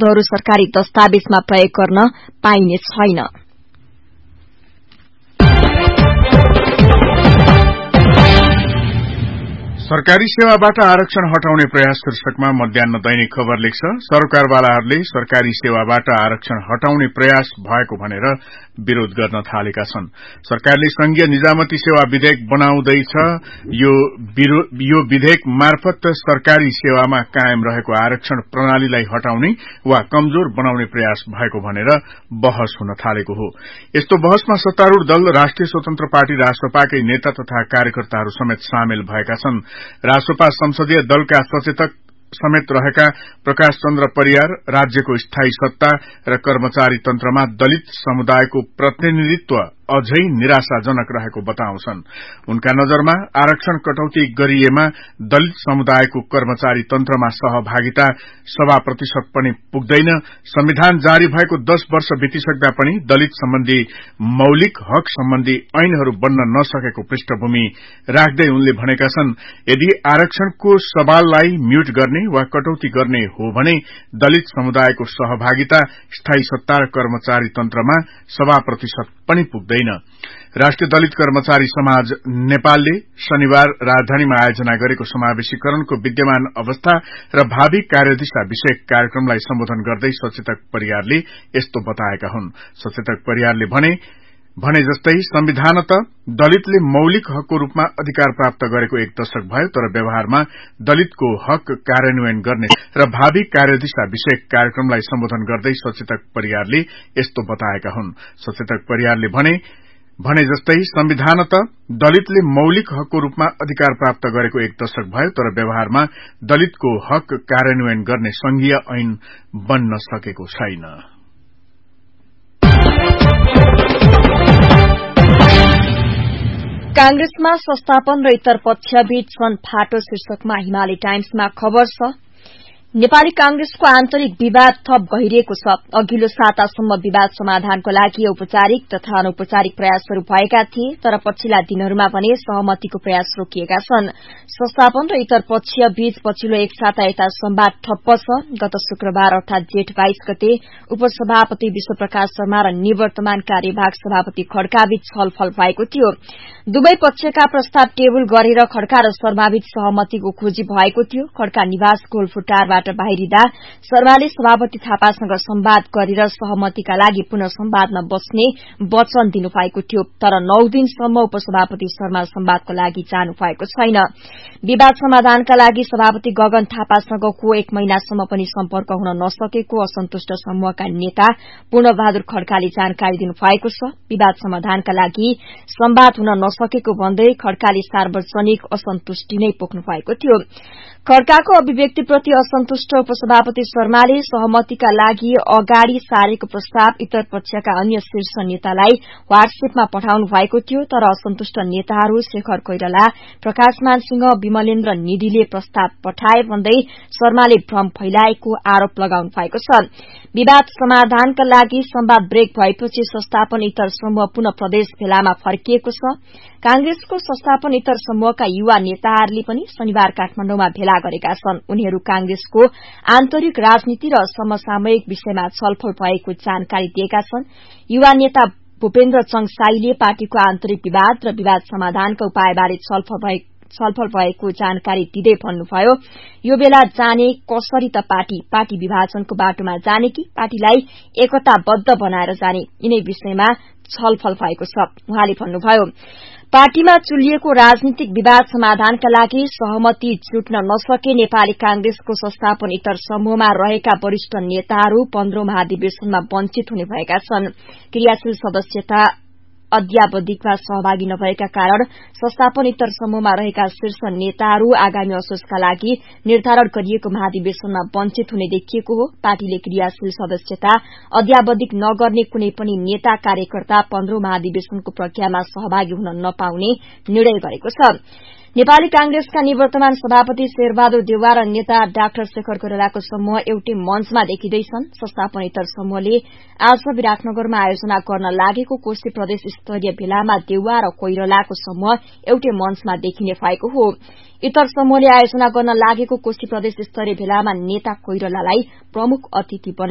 शब्दहरू सरकारी दस्तावेजमा प्रयोग गर्न पाइने छैन। सरकारी सेवाबाट आरक्षण हटाउने प्रयास शीर्षकमा मध्याह्न दैनिक खबर लेख्छ। सरकारवालाहरूले सरकारी सेवाबाट आरक्षण हटाउने प्रयास भएको भनेर विरोध गर्न थालेका छन्। सरकारले संघीय निजामती सेवा विधेयक बनाउँदैछ। यो विधेयक मार्फत सरकारी सेवामा कायम रहेको आरक्षण प्रणालीलाई हटाउने वा कमजोर बनाउने प्रयास भएको भनेर बहस हुन थालेको हो। यस्तो बहसमा सत्तारूढ़ दल राष्ट्रिय स्वतन्त्र पार्टी रासपाकै नेता तथा कार्यकर्ताहरू समेत सामेल भएका छन्। रासपा संसदीय दलका सचेतक समेत रहेका प्रकाश चन्द्र परियार राज्यको स्थायी सत्ता र कर्मचारी तन्त्रमा दलित समुदायको प्रतिनिधित्व अझै निराशाजनक रहेको बताउँछन्। उनका नजरमा आरक्षण कटौती गरिएमा दलित समुदायको कर्मचारी तन्त्रमा सहभागिता 1% पनि पुग्दैन। संविधान जारी भएको 10 वर्ष बितिसक्दा पनि दलित सम्बन्धी मौलिक हक सम्बन्धी ऐनहरू बन्न नसकेको पृष्ठभूमि राख्दै उनले भनेका छन्, यदि आरक्षणको सवाललाई म्यूट गर्ने वा कटौती गर्ने हो भने दलित समुदायको सहभागिता स्थायी सत्ता र कर्मचारी तन्त्रमा 1% पनि पुग्दैन। राष्ट्रिय दलित कर्मचारी समाज नेपालले शनिबार राजधानीमा आयोजना गरेको समावेशीकरणको विद्यमान अवस्था र भावी कार्यदिशा विषयक कार्यक्रमलाई सम्बोधन गर्दै सचेतक परियारले यस्तो बताएका हुन्। सचेतक परियारले भने जस्तै संविधानत दलितले मौलिक हकको रूपमा अधिकार प्राप्त गरेको 1 दशक भयो, तर व्यवहारमा दलितको हक कार्यान्वयन गर्ने र भावी कार्यदिशा विषयक कार्यक्रमलाई सम्बोधन गर्दै सचेतक परियारले यस्तो बताएका हुन्। सचेतक परियारले भने जस्तै संविधानत दलितले मौलिक हकको रूपमा अधिकार प्राप्त गरेको 1 दशक भयो, तर व्यवहारमा दलितको हक कार्यान्वयन गर्ने संघीय ऐन बन्न सकेको छैन। कांग्रेसमा संस्थापन र इतर पक्षबीच छन् फाटो शीर्षकमा हिमालय टाइम्समा खबर छ। नेपाली कांग्रेसको आन्तरिक विवाद थप गहिरिएको छ। अघिल्लो सातासम्म विवाद समाधानको लागि औपचारिक तथा अनौपचारिक प्रयासहरू भएका थिए, तर पछिल्ला दिनहरूमा भने सहमतिको प्रयास रोकिएका छन्। संस्थापन र इतर पक्षीय बीच पछिल्लो 1 साता यता संवाद ठप्प छ। गत शुक्रबार अर्थात जेठ 22 गते उपसभापति विश्वप्रकाश शर्मा र निवर्तमान कार्यवाहक सभापति खड्काबीच छलफल भएको थियो। दुवै पक्षका प्रस्ताव टेबल गरेर खड्का र शर्माबीच सहमतिको खोजी भएको थियो। खड्का निवास गोलफुटारबाट बाहिरिँदा शर्माले सभापति थापासँग संवाद गरेर सहमतिका लागि पुनः संवादमा बस्ने वचन दिनुभएको थियो, तर 9 दिनसम्म उपसभापति शर्मा संवादको लागि जानु भएको छैन। विवाद समाधानका लागि सभापति गगन थापासँगको 1 महिनासम्म पनि सम्पर्क हुन नसकेको असन्तुष्ट समूहका नेता पूर्णबहादुर खड्काले जानकारी दिनुभएको छ। विवाद समाधानका लागि संवाद हुन नसकेको भन्दै खड्काले सार्वजनिक असन्तुष्टि नै पोख्नु भएको थियो। खड्काको अभिव्यक्तिप्रति असन्तुष्ट उपसभापति शर्माले सहमतिका लागि अगाडि सारेको प्रस्ताव इतर पक्षका अन्य शीर्ष नेतालाई व्हाट्सएपमा पठाउनु भएको थियो, तर असन्तुष्ट नेताहरू शेखर कोइराला, प्रकाशमान सिंह, विमलेन्द्र निधिले प्रस्ताव पठाए भन्दै शर्माले भ्रम फैलाएको आरोप लगाउनु भएको छ। विवाद समाधानका लागि संवाद ब्रेक भएपछि संस्थापन इतर समूह पुनः प्रदेश भेलामा फर्किएको छ। कांग्रेसको संस्थापन इतर समूहका युवा नेताहरूले पनि शनिबार काठमाण्डुमा भेला गरेका छन्। उनीहरू कांग्रेसको आन्तरिक राजनीति र समसामयिक विषयमा छलफल भएको जानकारी दिएका छन्। युवा नेता भूपेन्द्र चङसाईले पार्टीको आन्तरिक विवाद र विवाद समाधानका उपायबारे छलफल भएको जानकारी दिँदै भन्नुभयो, यो बेला जाने कसरी त पार्टी विभाजनको बाटोमा जाने कि पार्टीलाई एकताबद्ध बनाएर जाने, यिनै विषयमा छलफल भएको छ। उहाँले भन्नुभयो, पार्टीमा चुलिएको राजनीतिक विवाद समाधानका लागि सहमति जुट्न नसके नेपाली कांग्रेसको संस्थापन इतर समूहमा रहेका वरिष्ठ नेताहरू 15औं महाधिवेशनमा वञ्चित हुने भएका छन्। क्रियाशील सदस्यता अद्यावधिकमा सहभागी नभएका कारण संस्थापन इतर समूहमा रहेका शीर्ष नेताहरू आगामी असोजका लागि निर्धारण गरिएको महाधिवेशनमा वञ्चित हुने देखिएको हो। पार्टीले क्रियाशील सदस्यता अद्यावधिक नगर्ने कुनै पनि नेता कार्यकर्ता 15औं महाधिवेशनको प्रक्रियामा सहभागी हुन नपाउने निर्णय गरेको छ। नेपाली कांग्रेसका निवर्तमान सभापति शेरबहादुर देउवा र नेता डाक्टर शेखर कोइरालाको समूह एउटै मञ्चमा देखिँदैछन्। संस्थापन इतर समूहले आज विराटनगरमा आयोजना गर्न लागेको कोशी प्रदेश स्तरीय भेलामा देउवा र कोइरालाको समूह एउटै मञ्चमा देखिने भएको हो। इतर समूहले आयोजना गर्न लागेको कोशी प्रदेश स्तरीय भेलामा नेता कोइरालालाई प्रमुख अतिथि